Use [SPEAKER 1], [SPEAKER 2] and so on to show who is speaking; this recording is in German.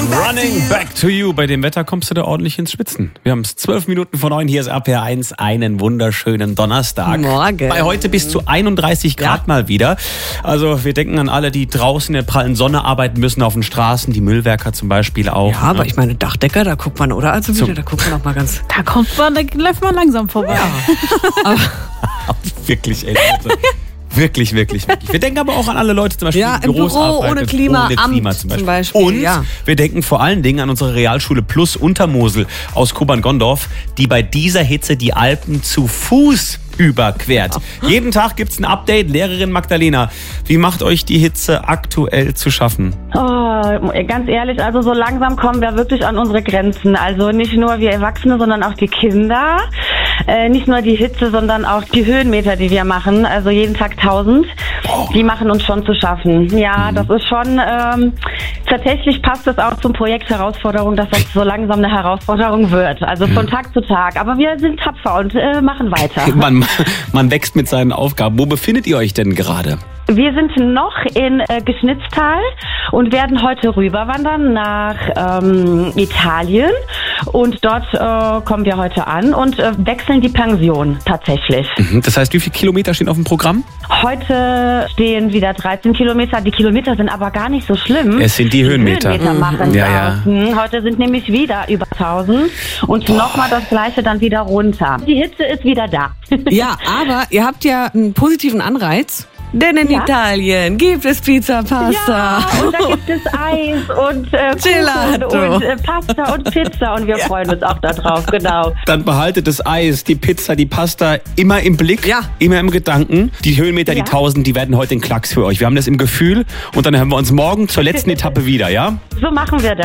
[SPEAKER 1] Running back to you. Bei dem Wetter kommst du da ordentlich ins Schwitzen. Wir haben es 12 Minuten vor 9. Hier ist RPR1. Einen wunderschönen Donnerstag.
[SPEAKER 2] Morgen.
[SPEAKER 1] Bei heute bis zu 31 Grad mal wieder. Also wir denken an alle, die draußen in der prallen Sonne arbeiten müssen auf den Straßen. Die Müllwerker zum Beispiel auch.
[SPEAKER 2] Ja, aber ich meine, Dachdecker, da guckt man, oder? Also wieder, da guckt man auch mal ganz...
[SPEAKER 3] Da läuft man langsam vorbei.
[SPEAKER 2] Ja.
[SPEAKER 1] Wirklich, ey. Leute. Wirklich. Wir denken aber auch an alle Leute, zum Beispiel
[SPEAKER 2] Ja,
[SPEAKER 1] die
[SPEAKER 2] im Büro
[SPEAKER 1] Großarbeiter,
[SPEAKER 2] ohne Klima zum Beispiel.
[SPEAKER 1] Und
[SPEAKER 2] ja.
[SPEAKER 1] wir denken vor allen Dingen an unsere Realschule Plus Untermosel aus Kobern-Gondorf, die bei dieser Hitze die Alpen zu Fuß überquert. Jeden Tag gibt's ein Update. Lehrerin Magdalena, wie macht euch die Hitze aktuell zu schaffen?
[SPEAKER 4] Oh, ganz ehrlich, also so langsam kommen wir wirklich an unsere Grenzen. Also nicht nur wir Erwachsene, sondern auch die Kinder. Nicht nur die Hitze, sondern auch die Höhenmeter, die wir machen. Also jeden Tag 1000. Die machen uns schon zu schaffen. Ja, das ist schon... tatsächlich passt es auch zum Projekt Herausforderung, dass das so langsam eine Herausforderung wird. Also von Tag zu Tag. Aber wir sind tapfer und machen weiter.
[SPEAKER 1] Man wächst mit seinen Aufgaben. Wo befindet ihr euch denn gerade?
[SPEAKER 4] Wir sind noch in Geschnitztal und werden heute rüberwandern nach Italien. Und dort kommen wir heute an und wechseln die Pension tatsächlich.
[SPEAKER 1] Das heißt, wie viele Kilometer stehen auf dem Programm?
[SPEAKER 4] Heute stehen wieder 13 Kilometer. Die Kilometer sind aber gar nicht so schlimm.
[SPEAKER 1] Es sind die Höhenmeter.
[SPEAKER 4] Machen
[SPEAKER 1] Ja.
[SPEAKER 4] Heute sind nämlich wieder über 1000 und nochmal das Gleiche dann wieder runter. Die Hitze ist wieder da.
[SPEAKER 2] Ja, aber ihr habt ja einen positiven Anreiz. Denn in Italien gibt es Pizza, Pasta.
[SPEAKER 4] Ja, und da gibt es Eis und
[SPEAKER 2] Gelato
[SPEAKER 4] und Pasta und Pizza und wir freuen uns auch darauf, genau.
[SPEAKER 1] Dann behaltet das Eis, die Pizza, die Pasta immer im Blick, immer im Gedanken. Die Höhenmeter, die 1000, die werden heute ein Klacks für euch. Wir haben das im Gefühl und dann hören wir uns morgen zur letzten Etappe wieder, ja?
[SPEAKER 4] So machen wir das.